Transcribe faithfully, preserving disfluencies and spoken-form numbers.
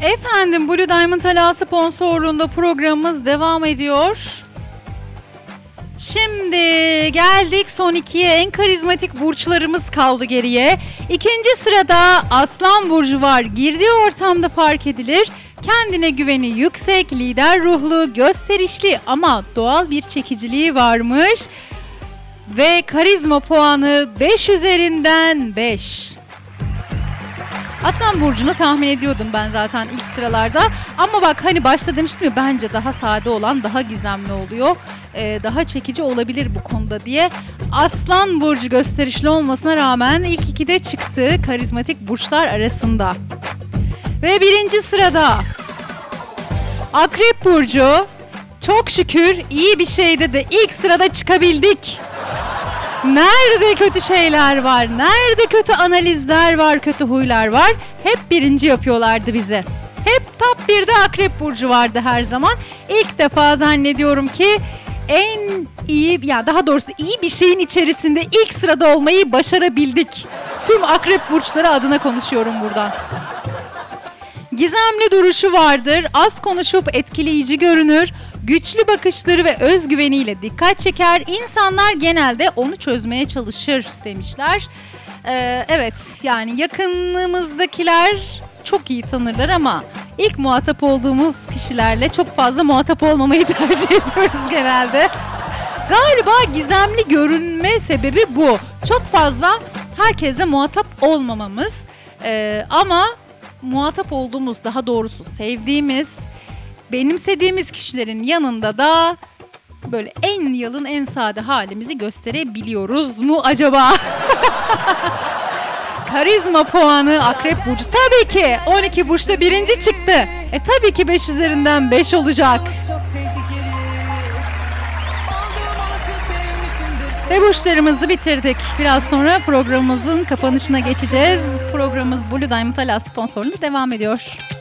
Efendim, Blue Diamond Ala sponsorluğunda programımız devam ediyor. Şimdi geldik son ikiye, en karizmatik burçlarımız kaldı geriye. İkinci sırada Aslan Burcu var. Girdiği ortamda fark edilir. Kendine güveni yüksek, lider ruhlu, gösterişli ama doğal bir çekiciliği varmış. Ve karizma puanı beş üzerinden beş. Aslan Burcu'nu tahmin ediyordum ben zaten ilk sıralarda. Ama bak, hani başta demiştim ya, bence daha sade olan daha gizemli oluyor. Ee, daha çekici olabilir bu konuda diye. Aslan Burcu gösterişli olmasına rağmen ilk ikide çıktı karizmatik burçlar arasında. Ve birinci sırada Akrep Burcu. Çok şükür iyi bir şeyde de ilk sırada çıkabildik. Nerede kötü şeyler var, nerede kötü analizler var, kötü huylar var, hep birinci yapıyorlardı bizi. Hep top birde Akrep Burcu vardı her zaman. İlk defa zannediyorum ki en iyi, ya daha doğrusu iyi bir şeyin içerisinde ilk sırada olmayı başarabildik. Tüm Akrep Burçları adına konuşuyorum buradan. Gizemli duruşu vardır, az konuşup etkileyici görünür, güçlü bakışları ve özgüveniyle dikkat çeker, insanlar genelde onu çözmeye çalışır demişler. Ee, evet, yani yakınımızdakiler çok iyi tanırlar ama ilk muhatap olduğumuz kişilerle çok fazla muhatap olmamayı tercih ediyoruz genelde. Galiba gizemli görünme sebebi bu. Çok fazla herkesle muhatap olmamamız ee, ama muhatap olduğumuz, daha doğrusu sevdiğimiz, benimsediğimiz kişilerin yanında da böyle en yalın, en sade halimizi gösterebiliyoruz mu acaba? Karizma puanı Akrep Burcu. Tabii ki on iki burçta birinci çıktı. E tabii ki beş üzerinden beş olacak. Ve burçlarımızı bitirdik. Biraz sonra programımızın kapanışına geçeceğiz. Programımız Blue Diamond Ala sponsorluğunda devam ediyor.